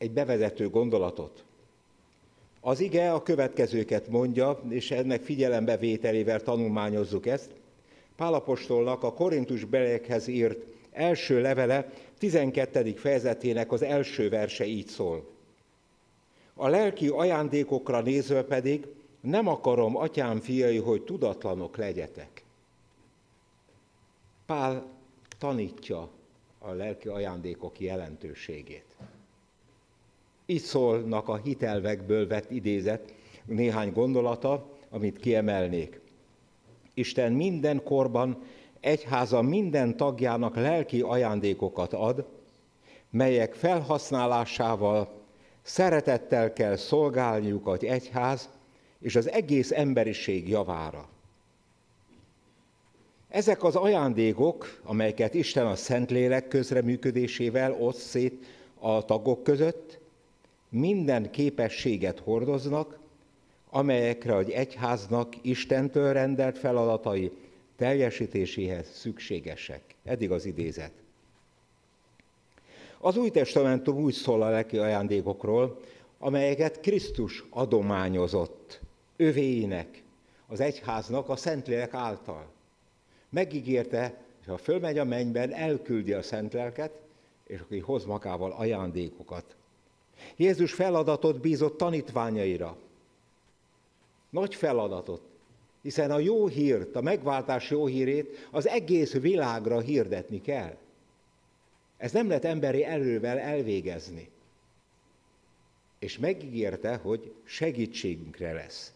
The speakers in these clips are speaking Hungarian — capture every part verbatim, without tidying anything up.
egy bevezető gondolatot. Az ige a következőket mondja, és ennek figyelembevételével tanulmányozzuk ezt. Pál apostolnak a Korintusbeliekhez írt első levele tizenkettedik fejezetének az első verse így szól. A lelki ajándékokra nézve pedig nem akarom, atyám fiai, hogy tudatlanok legyetek. Pál tanítja a lelki ajándékok jelentőségét. Így szólnak a hitelvekből vett idézet néhány gondolata, amit kiemelnék. Isten minden korban egyháza minden tagjának lelki ajándékokat ad, melyek felhasználásával szeretettel kell szolgálniuk az egyház és az egész emberiség javára. Ezek az ajándékok, amelyeket Isten a Szentlélek közreműködésével oszt szét a tagok között, minden képességet hordoznak, amelyekre az egyháznak Istentől rendelt feladatai teljesítéséhez szükségesek. Eddig az idézet. Az Új Testamentum úgy szól a lelki ajándékokról, amelyeket Krisztus adományozott övéinek, az egyháznak a Szentlélek által. Megígérte, hogy ha fölmegy a mennyben, elküldi a Szentlelket, és aki hoz magával ajándékokat. Jézus feladatot bízott tanítványaira. Nagy feladatot, hiszen a jó hírt, a megváltás jó hírét az egész világra hirdetni kell. Ez nem lehet emberi erővel elvégezni. És megígérte, hogy segítségünkre lesz.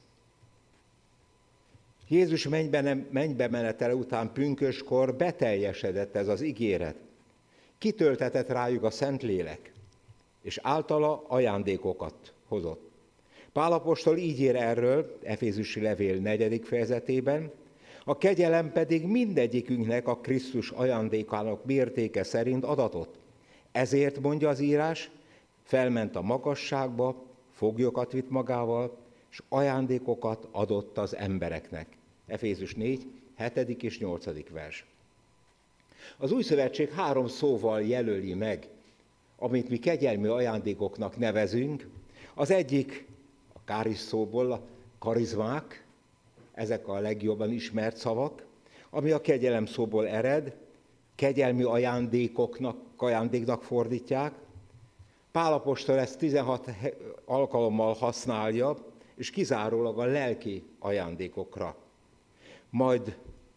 Jézus mennybe menetele után pünköskor beteljesedett ez az ígéret. Kitöltetett rájuk a Szentlélek, és általa ajándékokat hozott. Pál apostol így ír erről, Efézusi levél negyedik fejezetében, a kegyelem pedig mindegyikünknek a Krisztus ajándékának mértéke szerint adatott. Ezért mondja az írás, felment a magasságba, foglyokat vitt magával, és ajándékokat adott az embereknek. Efézus négy, hetedik és nyolcadik vers. Az Új Szövetség három szóval jelöli meg, amit mi kegyelmi ajándékoknak nevezünk. Az egyik a káris szóból, a karizmák, ezek a legjobban ismert szavak, ami a kegyelem szóból ered, kegyelmi ajándékoknak, ajándéknak fordítják. Pál apostol ezt tizenhat alkalommal használja, és kizárólag a lelki ajándékokra. Majd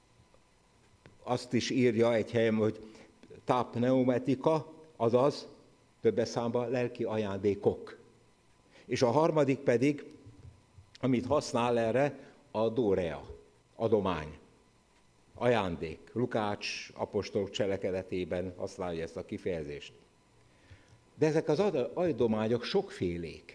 azt is írja egy helyen, hogy tápneumetika, azaz többes számban lelki ajándékok. És a harmadik pedig, amit használ erre, a dórea, adomány, ajándék. Lukács apostol cselekedetében használja ezt a kifejezést. De ezek az adományok sokfélék.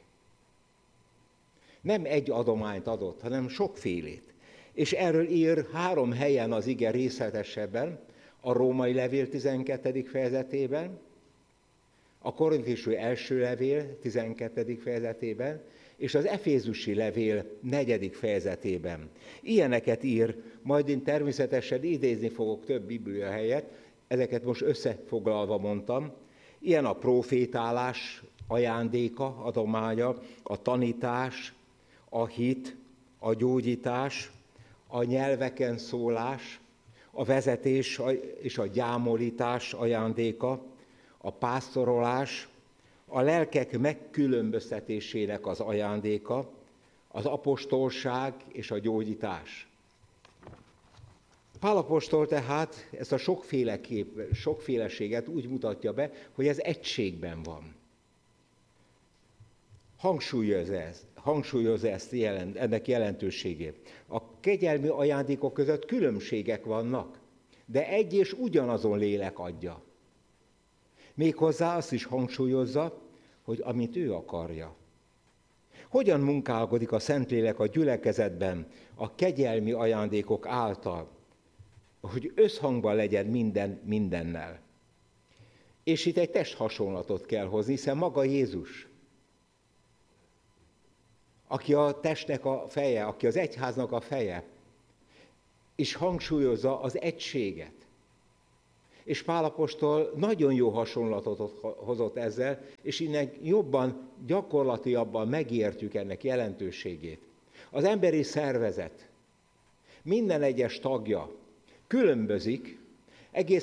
Nem egy adományt adott, hanem sokfélét. És erről ír három helyen az ige részletesebben, a Római levél tizenkettedik fejezetében, a Korintusi első levél tizenkettedik fejezetében, és az Efézusi levél negyedik fejezetében. Ilyeneket ír, majd én természetesen idézni fogok több biblia helyet, ezeket most összefoglalva mondtam. Ilyen a profétálás ajándéka, adománya, a tanítás, a hit, a gyógyítás, a nyelveken szólás, a vezetés és a gyámolítás ajándéka, a pásztorolás, a lelkek megkülönböztetésének az ajándéka, az apostolság és a gyógyítás. Pál apostol tehát ezt a sokféle kép, sokféleséget úgy mutatja be, hogy ez egységben van. Hangsúlyozza ezt, hangsúlyozza ezt jelent, ennek jelentőségét. A kegyelmi ajándékok között különbségek vannak, de egy és ugyanazon lélek adja. Méghozzá azt is hangsúlyozza, hogy amit ő akarja. Hogyan munkálkodik a Szentlélek a gyülekezetben a kegyelmi ajándékok által, hogy összhangban legyen minden mindennel. És itt egy testhasonlatot kell hozni, hiszen maga Jézus, aki a testnek a feje, aki az egyháznak a feje, és hangsúlyozza az egységet. És Pál apostol nagyon jó hasonlatot hozott ezzel, és innen jobban, gyakorlatiabban megértjük ennek jelentőségét. Az emberi szervezet minden egyes tagja különbözik, egész